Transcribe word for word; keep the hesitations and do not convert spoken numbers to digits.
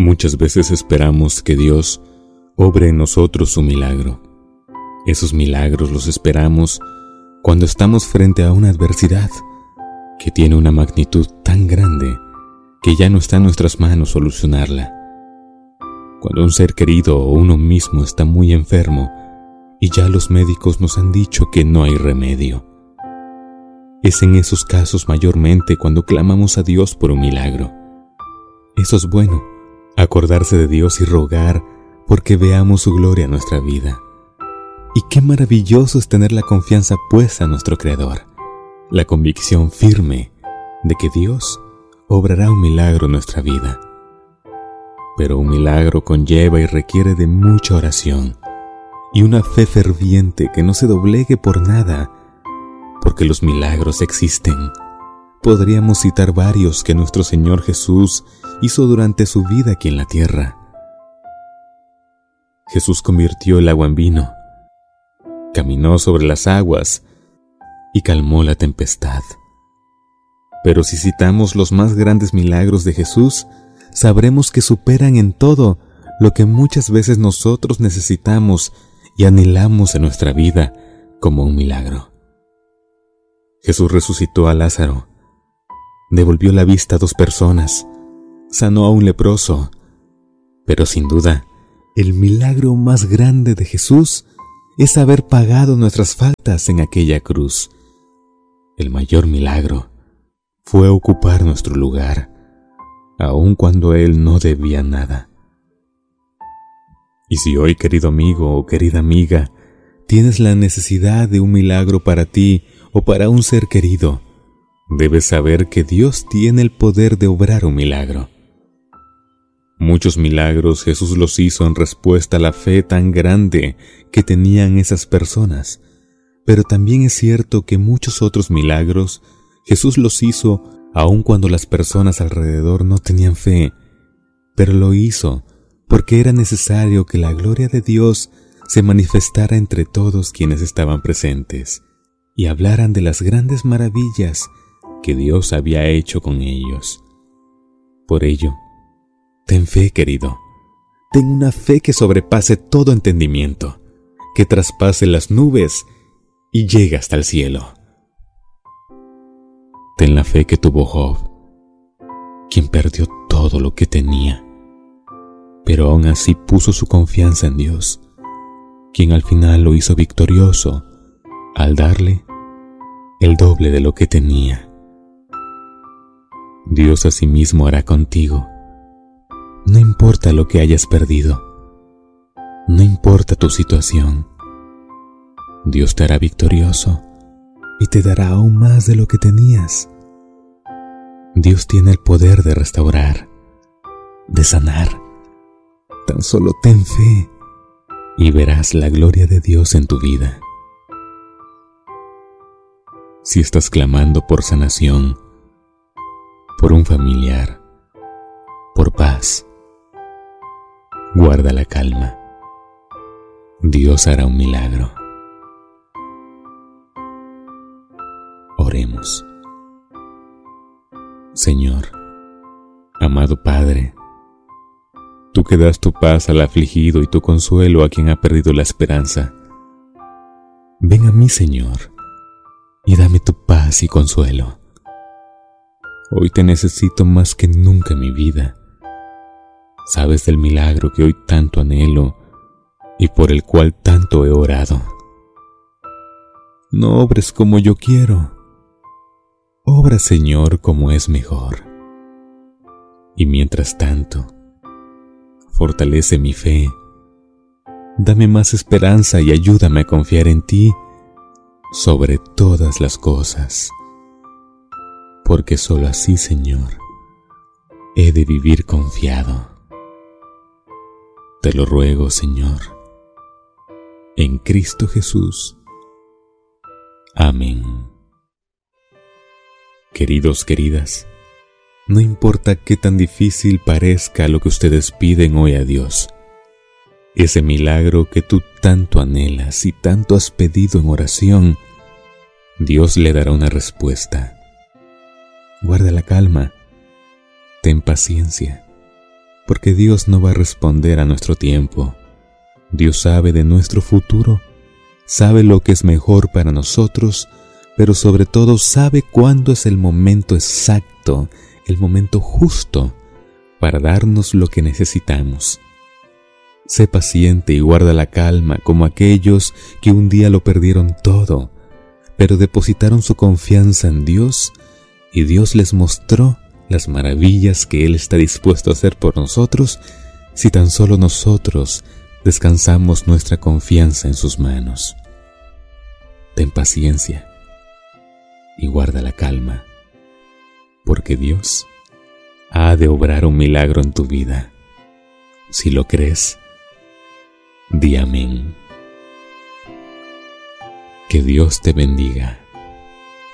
Muchas veces esperamos que Dios obre en nosotros su milagro. Esos milagros los esperamos cuando estamos frente a una adversidad que tiene una magnitud tan grande que ya no está en nuestras manos solucionarla. Cuando un ser querido o uno mismo está muy enfermo y ya los médicos nos han dicho que no hay remedio. Es en esos casos mayormente cuando clamamos a Dios por un milagro. Eso es bueno, acordarse de Dios y rogar porque veamos su gloria en nuestra vida. Y qué maravilloso es tener la confianza puesta en nuestro Creador, la convicción firme de que Dios obrará un milagro en nuestra vida. Pero un milagro conlleva y requiere de mucha oración y una fe ferviente que no se doblegue por nada, porque los milagros existen. Podríamos citar varios que nuestro Señor Jesús hizo durante su vida aquí en la tierra. Jesús convirtió el agua en vino, caminó sobre las aguas y calmó la tempestad. Pero si citamos los más grandes milagros de Jesús, sabremos que superan en todo lo que muchas veces nosotros necesitamos y anhelamos en nuestra vida como un milagro. Jesús resucitó a Lázaro, devolvió la vista a dos personas, sanó a un leproso, pero sin duda, el milagro más grande de Jesús es haber pagado nuestras faltas en aquella cruz. El mayor milagro fue ocupar nuestro lugar, aun cuando Él no debía nada. Y si hoy, querido amigo o querida amiga, tienes la necesidad de un milagro para ti o para un ser querido, debes saber que Dios tiene el poder de obrar un milagro. Muchos milagros Jesús los hizo en respuesta a la fe tan grande que tenían esas personas, pero también es cierto que muchos otros milagros Jesús los hizo aun cuando las personas alrededor no tenían fe, pero lo hizo porque era necesario que la gloria de Dios se manifestara entre todos quienes estaban presentes y hablaran de las grandes maravillas que Dios había hecho con ellos. Por ello, ten fe, querido. Ten una fe que sobrepase todo entendimiento, que traspase las nubes y llegue hasta el cielo. Ten la fe que tuvo Job, quien perdió todo lo que tenía, pero aún así puso su confianza en Dios, quien al final lo hizo victorioso al darle el doble de lo que tenía. Dios asimismo hará contigo. No importa lo que hayas perdido, no importa tu situación, Dios te hará victorioso y te dará aún más de lo que tenías. Dios tiene el poder de restaurar, de sanar. Tan solo ten fe y verás la gloria de Dios en tu vida. Si estás clamando por sanación, por un familiar, por paz, guarda la calma. Dios hará un milagro. Oremos. Señor, amado Padre, tú que das tu paz al afligido y tu consuelo a quien ha perdido la esperanza, ven a mí, Señor, y dame tu paz y consuelo. Hoy te necesito más que nunca en mi vida. Sabes del milagro que hoy tanto anhelo y por el cual tanto he orado. No obres como yo quiero. Obra, Señor, como es mejor. Y mientras tanto, fortalece mi fe. Dame más esperanza y ayúdame a confiar en ti sobre todas las cosas. Porque solo así, Señor, he de vivir confiado. Te lo ruego, Señor, en Cristo Jesús. Amén. Queridos, queridas, no importa qué tan difícil parezca lo que ustedes piden hoy a Dios, ese milagro que tú tanto anhelas y tanto has pedido en oración, Dios le dará una respuesta. Guarda la calma, ten paciencia porque Dios no va a responder a nuestro tiempo. Dios sabe de nuestro futuro, sabe lo que es mejor para nosotros, pero sobre todo sabe cuándo es el momento exacto, el momento justo para darnos lo que necesitamos. Sé paciente y guarda la calma como aquellos que un día lo perdieron todo, pero depositaron su confianza en Dios y Dios les mostró las maravillas que Él está dispuesto a hacer por nosotros si tan solo nosotros descansamos nuestra confianza en sus manos. Ten paciencia y guarda la calma, porque Dios ha de obrar un milagro en tu vida. Si lo crees, di amén. Que Dios te bendiga.